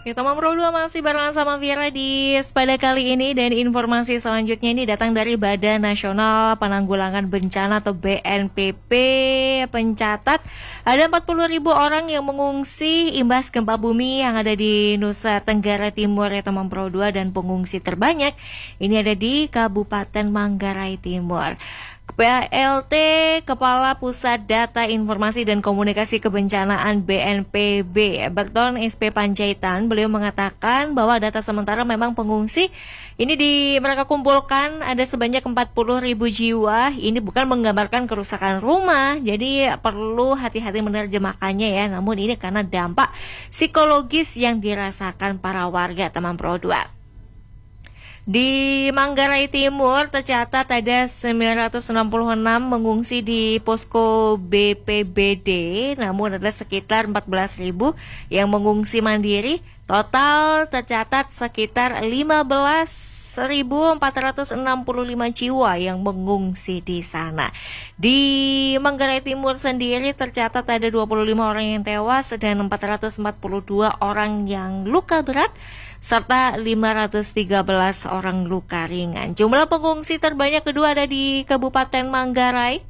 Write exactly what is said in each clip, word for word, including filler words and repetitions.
Kita Mamro dua masih barengan sama Vira di pada kali ini, dan informasi selanjutnya ini datang dari Badan Nasional Penanggulangan Bencana atau B N P B pencatat ada empat puluh ribu orang yang mengungsi imbas gempa bumi yang ada di Nusa Tenggara Timur ya teman Pro dua, dan pengungsi terbanyak ini ada di Kabupaten Manggarai Timur. P L T Kepala Pusat Data Informasi dan Komunikasi Kebencanaan B N P B Berton S P Panjaitan, beliau mengatakan bahwa data sementara memang pengungsi ini di mereka kumpulkan ada sebanyak empat puluh ribu jiwa. Ini bukan menggambarkan kerusakan rumah, jadi perlu hati-hati menerjemahkannya ya. Namun ini karena dampak psikologis yang dirasakan para warga teman Pro dua. Di Manggarai Timur tercatat ada sembilan ratus enam puluh enam mengungsi di posko B P B D, namun ada sekitar empat belas ribu yang mengungsi mandiri. Total tercatat sekitar lima belas ribu empat ratus enam puluh lima jiwa yang mengungsi di sana. Di Manggarai Timur sendiri tercatat ada dua puluh lima orang yang tewas dan empat ratus empat puluh dua orang yang luka berat, serta lima ratus tiga belas orang luka ringan. Jumlah pengungsi terbanyak kedua ada di Kabupaten Manggarai,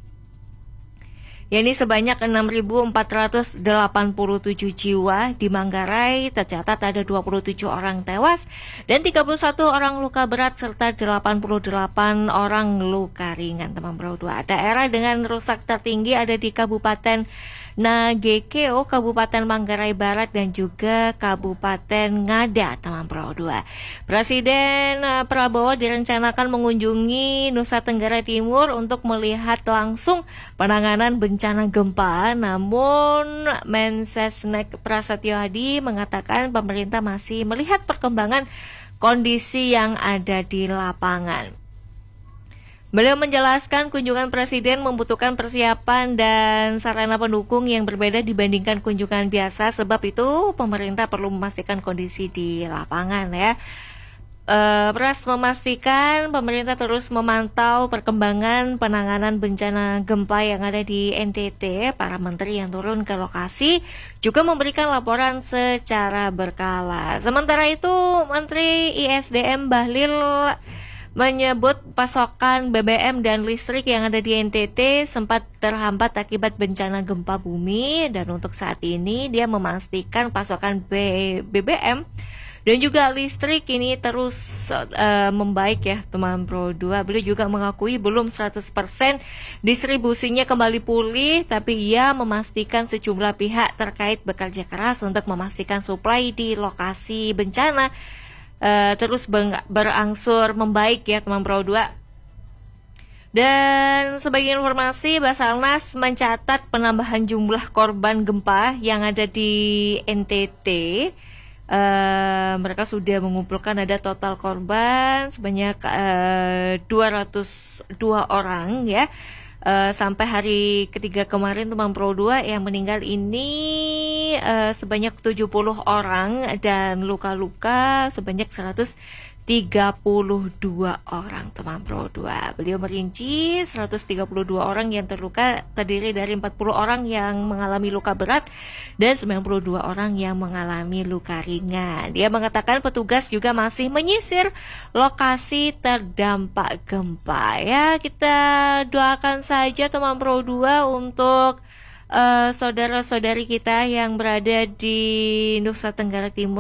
yakni sebanyak enam ribu empat ratus delapan puluh tujuh jiwa. Di Manggarai tercatat ada dua puluh tujuh orang tewas dan tiga puluh satu orang luka berat serta delapan puluh delapan orang luka ringan teman Pro dua. Daerah dengan rusak tertinggi ada di Kabupaten Nagekeo, Kabupaten Manggarai Barat, dan juga Kabupaten Ngada teman Pro dua. Presiden Prabowo direncanakan mengunjungi Nusa Tenggara Timur untuk melihat langsung penanganan bencana gempa. Namun Mensesnek Prasetyo Hadi mengatakan pemerintah masih melihat perkembangan kondisi yang ada di lapangan. Beliau menjelaskan kunjungan Presiden membutuhkan persiapan dan sarana pendukung yang berbeda dibandingkan kunjungan biasa. Sebab itu pemerintah perlu memastikan kondisi di lapangan ya. E, Pras memastikan pemerintah terus memantau perkembangan penanganan bencana gempa yang ada di N T T. Para menteri yang turun ke lokasi juga memberikan laporan secara berkala. Sementara itu Menteri I S D M Bahlil menyebut pasokan B B M dan listrik yang ada di N T T sempat terhambat akibat bencana gempa bumi, dan untuk saat ini dia memastikan pasokan B B M dan juga listrik ini terus uh, membaik ya teman Pro dua. Beliau juga mengakui belum seratus persen distribusinya kembali pulih, tapi ia memastikan sejumlah pihak terkait bekerja keras untuk memastikan suplai di lokasi bencana Uh, terus berangsur membaik ya teman Pro dua. Dan sebagai informasi, Basarnas mencatat penambahan jumlah korban gempa yang ada di N T T. Uh, mereka sudah mengumpulkan ada total korban sebanyak uh, dua ratus dua orang ya. Uh, sampai hari ketiga kemarin teman Pro dua yang meninggal ini uh, sebanyak tujuh puluh orang dan luka-luka sebanyak seratus tiga puluh dua orang teman Pro dua. Beliau merinci seratus tiga puluh dua orang yang terluka terdiri dari empat puluh orang yang mengalami luka berat dan sembilan puluh dua orang yang mengalami luka ringan. Dia mengatakan petugas juga masih menyisir lokasi terdampak gempa. Ya, kita doakan saja teman Pro dua untuk uh, saudara-saudari kita yang berada di Nusa Tenggara Timur